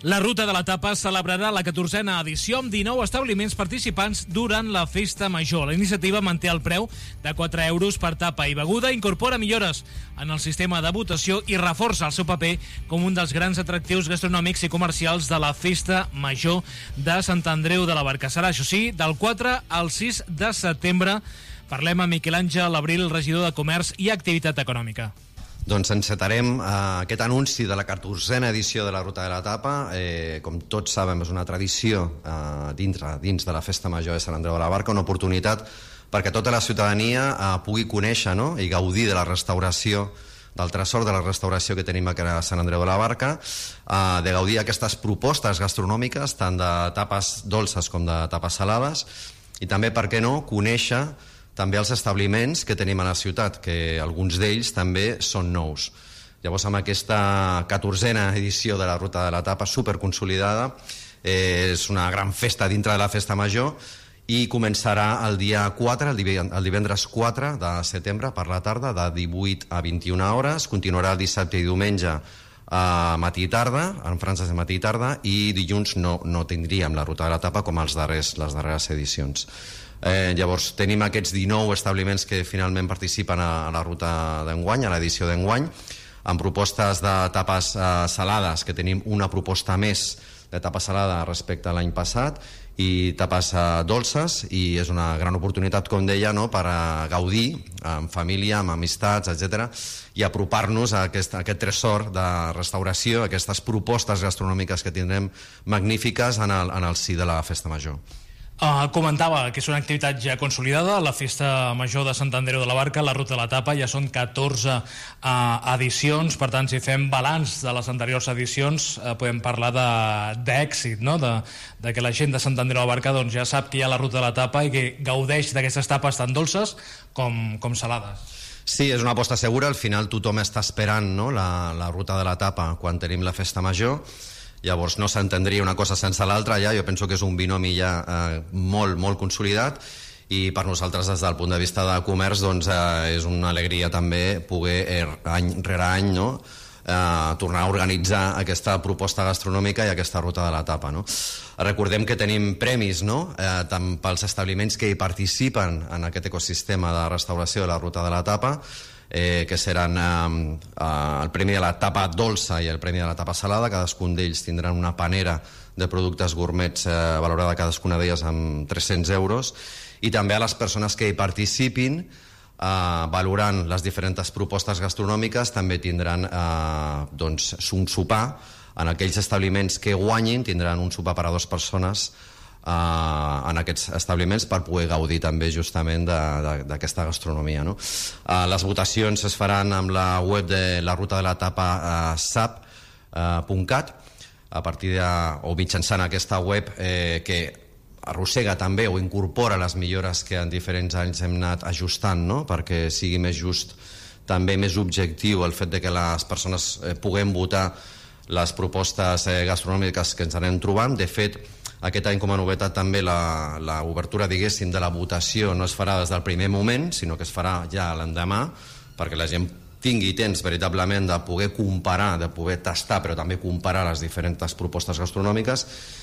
La Ruta de la Tapa celebrarà la 14a edició amb 19 establiments participants durant la Festa Major. La iniciativa manté el preu de 4 euros per tapa i beguda, incorpora millores en el sistema de votació i reforça el seu paper com un dels grans atractius gastronòmics i comercials de la Festa Major de Sant Andreu de la Barca. Serà, això sí, del 4 al 6 de setembre. Parlem amb Miquel Àngel Abril, regidor de Comerç i Activitat Econòmica. Doncs encetarem aquest anunci de la 14a edició de la Ruta de la Tapa. Com tots sabem, és una tradició dins de la Festa Major de Sant Andreu de la Barca, una oportunitat perquè tota la ciutadania pugui conèixer, no?, i gaudir de la restauració, del tresor de la restauració que tenim a Sant Andreu de la Barca, de gaudir d'aquestes propostes gastronòmiques, tant de tapes dolces com de tapes salades, i també, per què no, conèixer també els establiments que tenim a la ciutat, que alguns d'ells també són nous. Llavors, amb aquesta 14a edició de la Ruta de la Tapa superconsolidada, és una gran festa dintre de la Festa Major, i començarà el dia 4, el divendres 4 de setembre per la tarda, de 18 a 21 hores, continuarà el dissabte i diumenge a matí i tarda, en franges de matí i tarda, i dilluns no tindríem la Ruta de la Tapa com les darreres edicions. Llavors tenim aquests 19 establiments que finalment participen a la ruta d'enguany, a l'edició d'enguany, amb propostes de tapes salades, que tenim una proposta més de tapa salada respecte a l'any passat, i tapes dolces, i és una gran oportunitat, com deia, no?, per gaudir amb família, amb amistats, etc., i apropar-nos a aquest tresor de restauració, aquestes propostes gastronòmiques que tindrem magnífiques en el si de la Festa Major. Comentava que és una activitat ja consolidada, la Festa Major de Sant Andreu de la Barca, la Ruta de la Tapa, ja són 14 edicions, per tant, si fem balanç de les anteriors edicions, podem parlar d'èxit, no?, de que la gent de Sant Andreu de la Barca doncs, ja sap que hi ha la Ruta de la Tapa i que gaudeix d'aquestes tapes tan dolces com salades. Sí, és una aposta segura, al final tothom està esperant, no?, la Ruta de la Tapa quan tenim la Festa Major. Llavors no s'entendria una cosa sense l'altra, ja. Jo penso que és un binomi ja molt consolidat, i per nosaltres des del punt de vista de comerç doncs, és una alegria també poder any rere any, no?, tornar a organitzar aquesta proposta gastronòmica i aquesta Ruta de la Tapa, no? Recordem que tenim premis, no?, tant pels establiments que hi participen en aquest ecosistema de restauració de la Ruta de la Tapa, que seran el premi de la tapa dolça i el premi de la tapa salada. Cadascun d'ells tindran una panera de productes gourmets valorada cadascuna d'elles amb 300 euros, i també a les persones que hi participin valorant les diferents propostes gastronòmiques també tindran doncs, un sopar. En aquells establiments que guanyin tindran un sopar per a 2 persones en aquests establiments, per poder gaudir també justament d'aquesta gastronomia, no? Les votacions es faran amb la web de la Ruta de la Tapa, sap.cat, a partir o mitjançant aquesta web que arrossega també o incorpora les millores que en diferents anys hem anat ajustant, no?, perquè sigui més just, també més objectiu el fet de que les persones puguem votar les propostes gastronòmiques que ens anem trobant. De fet, aquest any com a novetat també l'obertura, diguéssim, de la votació no es farà des del primer moment, sinó que es farà ja l'endemà, perquè la gent tingui temps veritablement de poder comparar, de poder tastar, però també comparar les diferents propostes gastronòmiques.